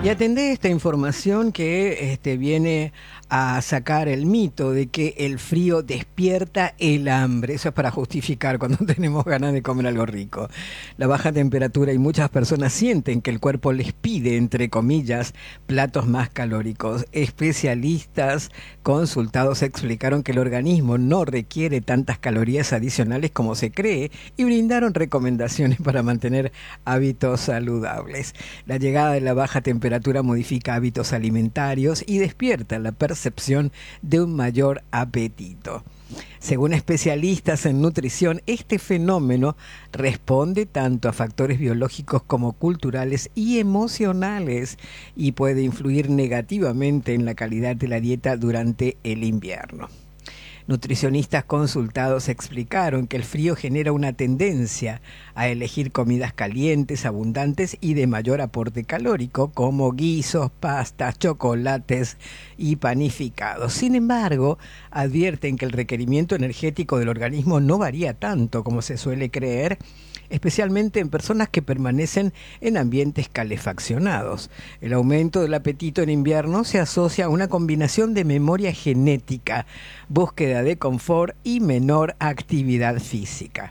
Y atendé esta información que viene a sacar el mito de que el frío despierta el hambre. Eso es para justificar cuando tenemos ganas de comer algo rico. La baja temperatura y muchas personas sienten que el cuerpo les pide, entre comillas, platos más calóricos. Especialistas consultados explicaron que el organismo no requiere tantas calorías adicionales como se cree y brindaron recomendaciones para mantener hábitos saludables. La llegada de la baja temperatura modifica hábitos alimentarios y despierta la percepción de un mayor apetito. Según especialistas en nutrición, este fenómeno responde tanto a factores biológicos como culturales y emocionales y puede influir negativamente en la calidad de la dieta durante el invierno. Nutricionistas consultados explicaron que el frío genera una tendencia a elegir comidas calientes, abundantes y de mayor aporte calórico, como guisos, pastas, chocolates y panificados. Sin embargo, advierten que el requerimiento energético del organismo no varía tanto como se suele creer, especialmente en personas que permanecen en ambientes calefaccionados. El aumento del apetito en invierno se asocia a una combinación de memoria genética, búsqueda de confort y menor actividad física.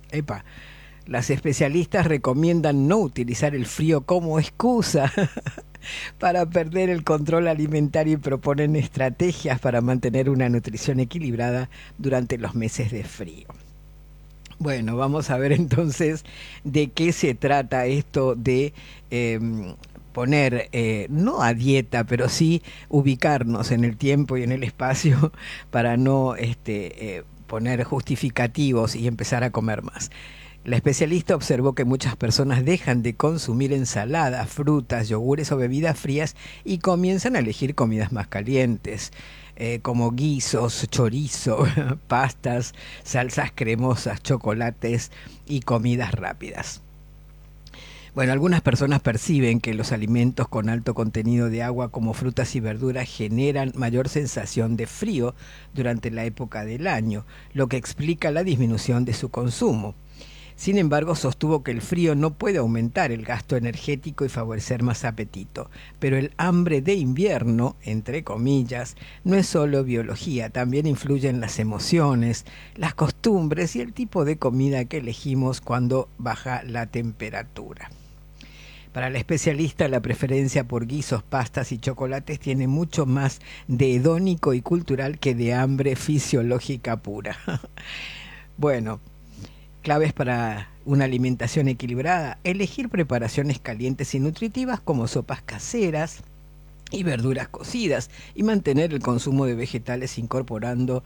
Las especialistas recomiendan no utilizar el frío como excusa para perder el control alimentario y proponen estrategias para mantener una nutrición equilibrada durante los meses de frío. Bueno, vamos a ver entonces de qué se trata esto de poner, no a dieta, pero sí ubicarnos en el tiempo y en el espacio para no poner justificativos y empezar a comer más. La especialista observó que muchas personas dejan de consumir ensaladas, frutas, yogures o bebidas frías y comienzan a elegir comidas más calientes, como guisos, chorizo, pastas, salsas cremosas, chocolates y comidas rápidas. Bueno, algunas personas perciben que los alimentos con alto contenido de agua como frutas y verduras generan mayor sensación de frío durante la época del año, lo que explica la disminución de su consumo. Sin embargo, sostuvo que el frío no puede aumentar el gasto energético y favorecer más apetito. Pero el hambre de invierno, entre comillas, no es solo biología, también influyen las emociones, las costumbres y el tipo de comida que elegimos cuando baja la temperatura. Para la especialista, la preferencia por guisos, pastas y chocolates tiene mucho más de hedónico y cultural que de hambre fisiológica pura. Bueno, claves para una alimentación equilibrada: elegir preparaciones calientes y nutritivas como sopas caseras y verduras cocidas y mantener el consumo de vegetales incorporándolos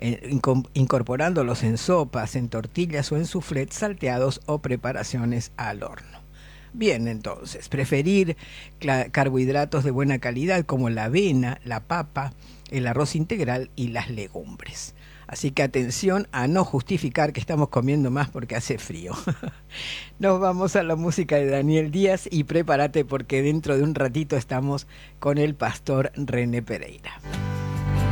en sopas, en tortillas o en soufflets salteados o preparaciones al horno. Bien, entonces, preferir carbohidratos de buena calidad como la avena, la papa, el arroz integral y las legumbres. Así que atención a no justificar que estamos comiendo más porque hace frío. Nos vamos a la música de Daniel Díaz y prepárate porque dentro de un ratito estamos con el pastor René Pereira.